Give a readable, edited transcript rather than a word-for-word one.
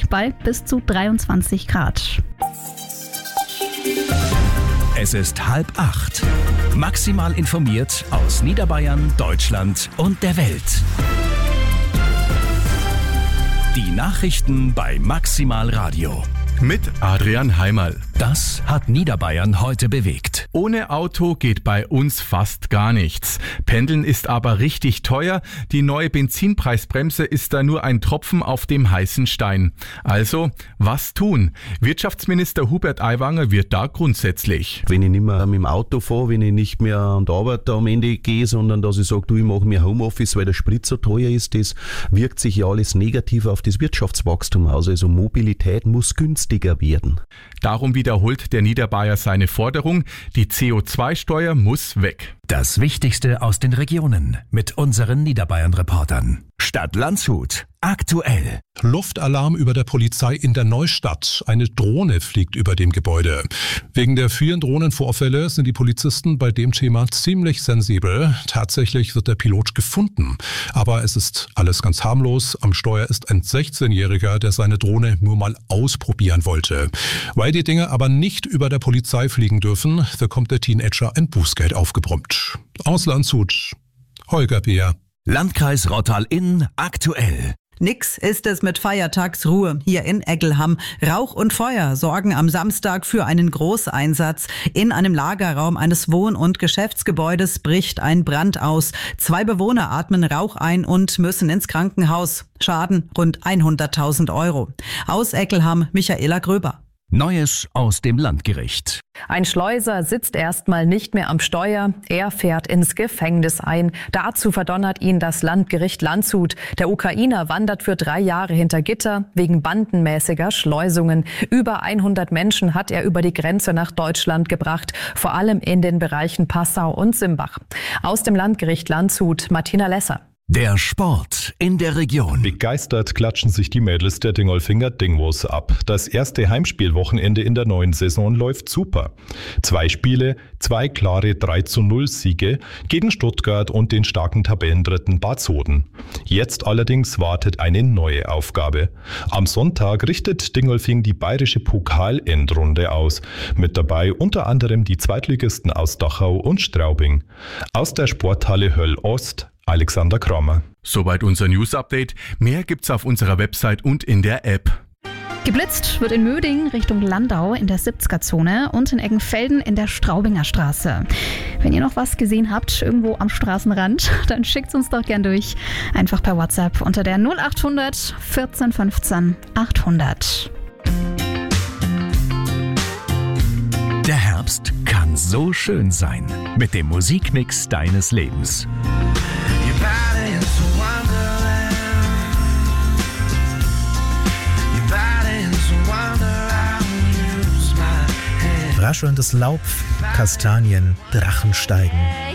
bei bis zu 23 Grad. Es ist 7:30. Maximal informiert aus Niederbayern, Deutschland und der Welt. Die Nachrichten bei Maximal Radio. Mit Adrian Heimerl. Das hat Niederbayern heute bewegt. Ohne Auto geht bei uns fast gar nichts. Pendeln ist aber richtig teuer. Die neue Benzinpreisbremse ist da nur ein Tropfen auf dem heißen Stein. Also, was tun? Wirtschaftsminister Hubert Aiwanger wird da grundsätzlich. Wenn ich nicht mehr mit dem Auto fahre, wenn ich nicht mehr an die Arbeit am Ende gehe, sondern dass ich sage, ich mache mir Homeoffice, weil der Sprit so teuer ist, das wirkt sich ja alles negativ auf das Wirtschaftswachstum aus. Also Mobilität muss günstiger werden. Darum wiederholt der Niederbayer seine Forderung, die CO2-Steuer muss weg. Das Wichtigste aus den Regionen mit unseren Niederbayern-Reportern. Stadt Landshut. Aktuell. Luftalarm über der Polizei in der Neustadt. Eine Drohne fliegt über dem Gebäude. Wegen der vielen Drohnenvorfälle sind die Polizisten bei dem Thema ziemlich sensibel. Tatsächlich wird der Pilot gefunden. Aber es ist alles ganz harmlos. Am Steuer ist ein 16-Jähriger, der seine Drohne nur mal ausprobieren wollte. Weil die Dinge aber nicht über der Polizei fliegen dürfen, bekommt der Teenager ein Bußgeld aufgebrummt. Aus Landshut, Holger Beer. Landkreis Rottal-Inn aktuell. Nix ist es mit Feiertagsruhe hier in Eggelham. Rauch und Feuer sorgen am Samstag für einen Großeinsatz. In einem Lagerraum eines Wohn- und Geschäftsgebäudes bricht ein Brand aus. 2 Bewohner atmen Rauch ein und müssen ins Krankenhaus. Schaden rund 100.000 €. Aus Eggelham, Michaela Gröber. Neues aus dem Landgericht. Ein Schleuser sitzt erstmal nicht mehr am Steuer. Er fährt ins Gefängnis ein. Dazu verdonnert ihn das Landgericht Landshut. Der Ukrainer wandert für 3 Jahre hinter Gitter wegen bandenmäßiger Schleusungen. Über 100 Menschen hat er über die Grenze nach Deutschland gebracht, vor allem in den Bereichen Passau und Simbach. Aus dem Landgericht Landshut, Martina Lesser. Der Sport in der Region. Begeistert klatschen sich die Mädels der Dingolfinger Dingwos ab. Das erste Heimspielwochenende in der neuen Saison läuft super. 2 Spiele, 2 klare 3:0 Siege gegen Stuttgart und den starken Tabellendritten Bad Soden. Jetzt allerdings wartet eine neue Aufgabe. Am Sonntag richtet Dingolfing die bayerische Pokal-Endrunde aus. Mit dabei unter anderem die Zweitligisten aus Dachau und Straubing. Aus der Sporthalle Höll Ost, Alexander Kramer. Soweit unser News-Update. Mehr gibt's auf unserer Website und in der App. Geblitzt wird in Möding Richtung Landau in der 70er-Zone und in Eggenfelden in der Straubinger Straße. Wenn ihr noch was gesehen habt, irgendwo am Straßenrand, dann schickt's uns doch gern durch. Einfach per WhatsApp unter der 0800 14 15 800. Der Herbst kann so schön sein. Mit dem Musikmix deines Lebens. Raschelndes Laub, Kastanien, Drachen steigen.